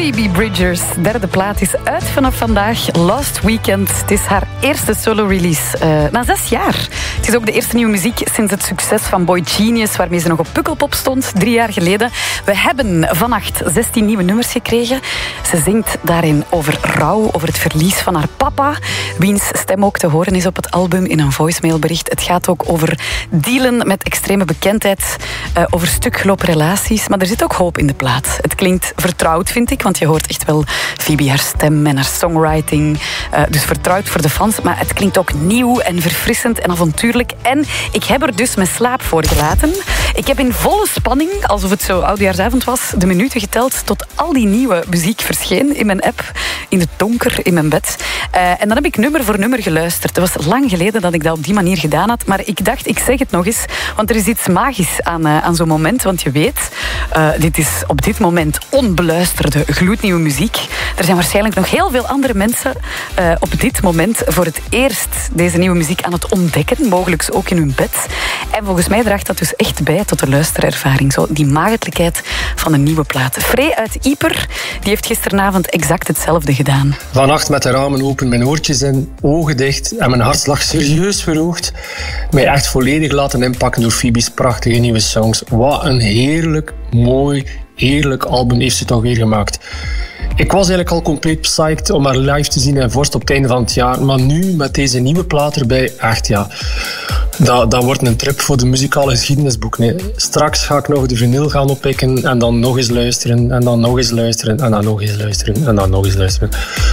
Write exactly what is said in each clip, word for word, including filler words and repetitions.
Phoebe Bridgers. Derde plaat is uit vanaf vandaag. Last Weekend. Het is haar eerste solo-release uh, na zes jaar. Het is ook de eerste nieuwe muziek sinds het succes van Boy Genius, waarmee ze nog op Pukkelpop stond, drie jaar geleden. We hebben vannacht zestien nieuwe nummers gekregen. Ze zingt daarin over rouw, over het verlies van haar papa, wiens stem ook te horen is op het album in een voicemailbericht. Het gaat ook over dealen met extreme bekendheid, uh, over stukgelopen relaties, maar er zit ook hoop in de plaat. Het klinkt vertrouwd, vind ik, want je hoort echt wel Phoebe haar stem en haar songwriting. Uh, dus vertrouwd voor de fans, maar het klinkt ook nieuw en verfrissend en avontuurlijk. En ik heb er dus mijn slaap voor gelaten. Ik heb in volle spanning, alsof het zo oudejaarsavond was, de minuten geteld tot al die nieuwe muziek verscheen in mijn app, in het donker, in mijn bed. Uh, en dan heb ik nummer voor nummer geluisterd. Het was lang geleden dat ik dat op die manier gedaan had, maar ik dacht, ik zeg het nog eens, want er is iets magisch aan, uh, aan zo'n moment, want je weet, uh, dit is op dit moment onbeluisterde, gloednieuwe muziek. Er zijn waarschijnlijk nog heel veel andere mensen uh, op dit moment voor het eerst deze nieuwe muziek aan het ontdekken, mogelijk ook in hun bed. En volgens mij draagt dat dus echt bij tot de luisterervaring. Zo, die maagdelijkheid van een nieuwe plaat. Frey uit Ieper, die heeft gisteravond exact hetzelfde gedaan. Vannacht met de ramen open, mijn oortjes in, ogen dicht en mijn hartslag serieus verhoogd. Mij echt volledig laten inpakken door Phoebe's prachtige nieuwe songs. Wat een heerlijk, mooi, heerlijk album heeft ze toch weer gemaakt. Ik was eigenlijk al compleet psyched om haar live te zien in Vorst op het einde van het jaar. Maar nu, met deze nieuwe plaat erbij, echt ja... Dat, dat wordt een trip voor de muzikale geschiedenisboek. Nee. Straks ga ik nog de vinyl gaan oppikken en dan nog eens luisteren en dan nog eens luisteren en dan nog eens luisteren en dan nog eens luisteren.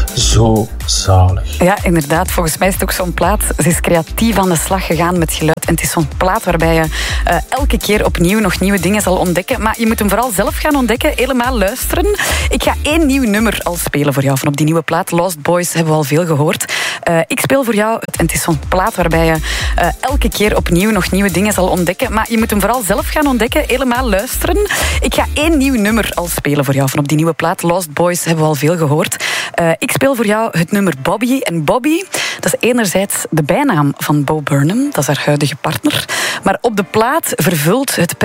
Zo zalig. Ja, inderdaad. Volgens mij is het ook zo'n plaat. Ze is creatief aan de slag gegaan met geluid. En het is zo'n plaat waarbij je uh, elke keer opnieuw nog nieuwe dingen zal ontdekken. Maar je moet hem vooral zelf gaan ontdekken, helemaal luisteren. Ik ga één nieuw nummer al spelen voor jou van op die nieuwe plaat. Lost Boys hebben we al veel gehoord. Uh, ik speel voor jou, en het is zo'n plaat waarbij je uh, elke keer opnieuw nog nieuwe dingen zal ontdekken. Maar je moet hem vooral zelf gaan ontdekken, helemaal luisteren. Ik ga één nieuw nummer al spelen voor jou van op die nieuwe plaat. Lost Boys hebben we al veel gehoord. Uh, ik speel voor jou het nummer Bobby. En Bobby, dat is enerzijds de bijnaam van Bo Burnham, dat is haar huidige partner. Maar op de plaat vervult het